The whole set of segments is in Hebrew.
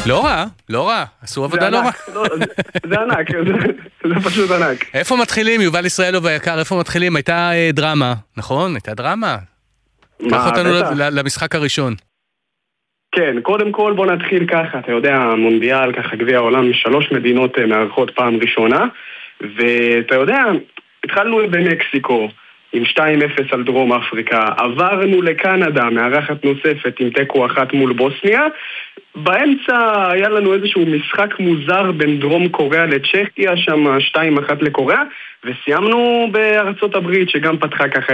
לא רע, לא רע, עשו עבודה לא רע. זה ענק, זה פשוט ענק. איפה מתחילים, יובל ישראלוב היקר, איפה מתחילים? הייתה דרמה, נכון? הייתה דרמה. קח אותנו למשחק הראשון. כן, קודם כל בוא נתחיל ככה, אתה יודע, המונדיאל, ככה גביע העולם, 3 מדינות מארחות פעם ראשונה, ואתה יודע, התחלנו במקסיקו עם 2-0 על דרום אפריקה, עברנו לקנדה, מארחת נוספת עם תיקו 1 מול בוסניה, באמצע היה לנו איזשהו משחק מוזר בין דרום קוריאה לצ'כיה, שם 2-1 לקוריאה, וסיימנו בארצות הברית שגם פתחה ככה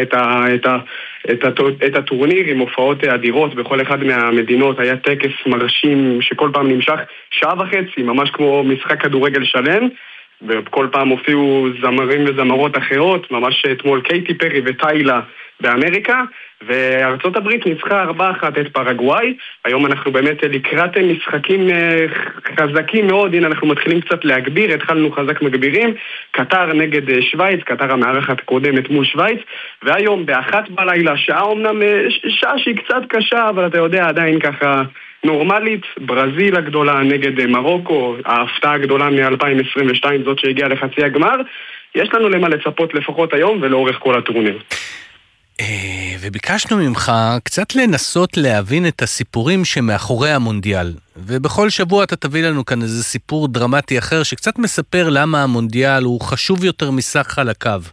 את הטורניר עם הופעות אדירות. בכל אחד מהמדינות היה טקס מרשים שכל פעם נמשך 1.5 שעות, ממש כמו משחק כדורגל שלם, וכל פעם הופיעו זמרים וזמרות אחרות, ממש אתמול קייטי פרי וטיילה באמריקה, וארצות הברית ניצחה 4-1 את פרגוואי. היום אנחנו באמת לקראת משחקים חזקים מאוד, הנה אנחנו מתחילים קצת להגביר, התחלנו חזק מגבירים, קטר נגד שוויץ, קטר המארחת קודמת מול שוויץ, והיום ב-1 בלילה, שעה אומנם שעה שהיא קצת קשה, אבל אתה יודע עדיין ככה נורמלית, ברזיל הגדולה נגד מרוקו, ההפתעה הגדולה מ-2022, זאת שהגיעה לחצי הגמר, יש לנו למה לצפות לפחות היום ולאורך כל הטורניר. וביקשנו ממך קצת לנסות להבין את הסיפורים שמאחורי המונדיאל, ובכל שבוע אתה תביא לנו כאן איזה סיפור דרמטי אחר שקצת מספר למה המונדיאל הוא חשוב יותר מסך חלקיו.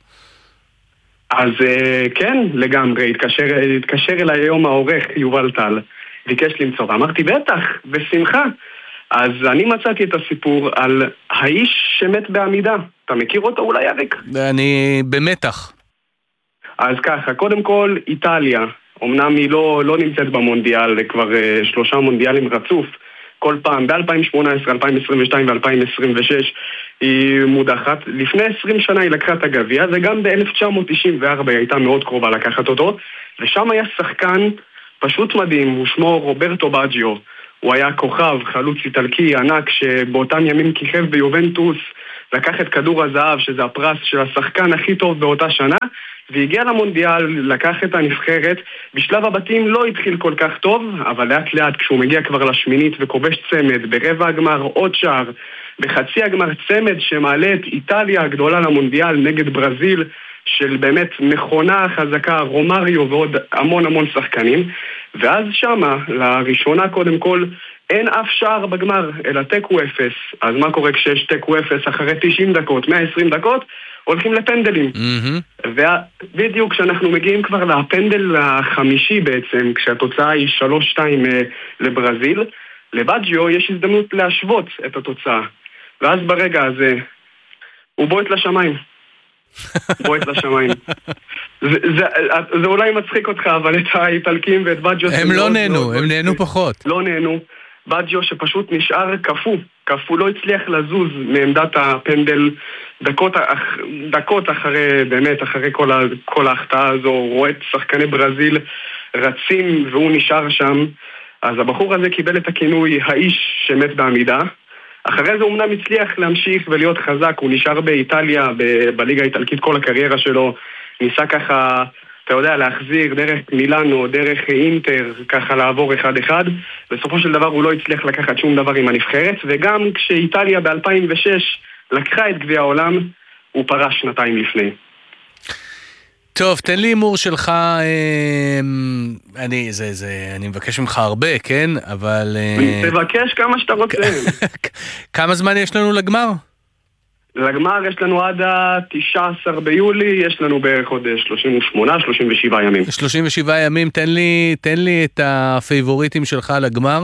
אז כן, לגמרי, התקשר אליי היום העורך יובל טל, ביקש למצוא, ואמרתי בטח, בשמחה. אז אני מצאתי את הסיפור על האיש שמת בעמידה. אתה מכיר אותו אולי, אריק? אני במתח. אז ככה, קודם כל, איטליה, אמנם היא לא נמצאת במונדיאל, כבר 3 מונדיאלים רצוף, כל פעם, ב-2018, 2022 ו-2026 היא מודחת. לפני 20 שנה היא לקחה את הגביע, וגם ב-1994 היא הייתה מאוד קרובה לקחת אותו, ושם היה שחקן פשוט מדהים, הוא שמו רוברטו באג'יו, הוא היה כוכב, חלוץ איטלקי ענק שבאותם ימים כיכב ביובנטוס, לקח את כדור הזהב, שזה הפרס של השחקן הכי טוב באותה שנה, והגיע למונדיאל, לקח את הנבחרת. בשלב הבתים לא התחיל כל כך טוב, אבל לאט לאט כשהוא מגיע כבר לשמינית וכובש צמד, ברבע הגמר עוד שער, בחצי הגמר צמד שמעלה את איטליה הגדולה למונדיאל נגד ברזיל, של באמת מכונה חזקה, רומריו ועוד המון שחקנים, ואז שמה, לראשונה קודם כל, אין אף שער בגמר, אלא תיקו 0. אז מה קורה כשיש תיקו 0 אחרי 90 דקות, 120 דקות? הולכים לפנדלים. ובדיוק כשאנחנו מגיעים כבר לפנדל החמישי בעצם, כשהתוצאה היא 3-2 לברזיל, לבאג'יו יש הזדמנות להשוות את התוצאה. ואז ברגע הזה, הוא בועט לשמיים. בועט לשמיים. זה אולי מצחיק אותך, אבל את האיטלקים ואת באג'יו... הם לא נהנו, הם נהנו פחות. לא נהנו. באג'יו שפשוט נשאר קפוא, לא הצליח לזוז מעמדת הפנדל דקות אחרי, באמת, אחרי כל ההחטאה הזו, הוא רואה את שחקני ברזיל רצים והוא נשאר שם. אז הבחור הזה קיבל את הכינוי האיש שמת בעמידה. אחרי זה הוא אמנם הצליח להמשיך ולהיות חזק, הוא נשאר באיטליה, בליגה האיטלקית כל הקריירה שלו, ניסה ככה, אתה יודע, להחזיר דרך מילאנו, דרך אינטר, ככה לעבור אחד. בסופו של דבר הוא לא הצליח לקחת שום דבר עם הנבחרת, וגם כשאיטליה ב-2006 לקחה את גביע העולם, הוא פרש 2 לפני. טוב, תן לי אימור שלך, אני מבקש ממך הרבה, כן? אבל... תבקש כמה שאתה רוצה. כמה זמן יש לנו לגמר? לגמר יש לנו עד ה-19 ביולי, יש לנו בערך עוד 37 ימים. 37 ימים, תן לי את הפייבוריטים שלך לגמר.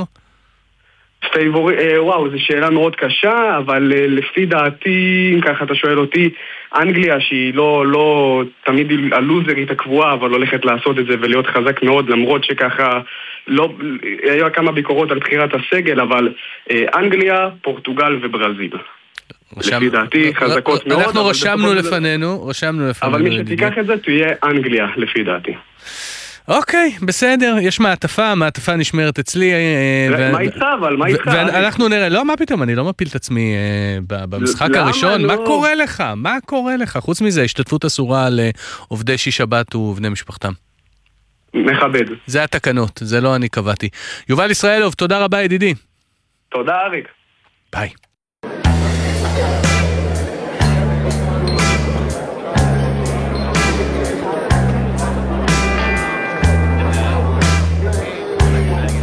וואו, זו שאלה מאוד קשה, אבל לפי דעתי, אם ככה אתה שואל אותי, אנגליה שהיא לא תמיד הלוזרית הקבועה, אבל הולכת לעשות את זה ולהיות חזק מאוד, למרות שככה היה כמה ביקורות על בחירת הסגל, אבל אנגליה, פורטוגל וברזיל. לפי דעתי חזקות מאוד. אנחנו רשמנו לפנינו. אבל מי שתיקח את זה תהיה אנגליה, לפי דעתי. אוקיי, בסדר, יש מעטפה נשמרת אצלי. מה איתך אבל? מה איתך? ואנחנו נראה, לא, מה פתאום, אני לא מפיל את עצמי במשחק הראשון, מה קורה לך? חוץ מזה, השתתפות אסורה לעובדי שיש שבת ובני משפחתם. מכבד. זה התקנות, זה לא אני קבעתי. יובל ישראלוב, תודה רבה ידידי. תודה, אריק. ביי.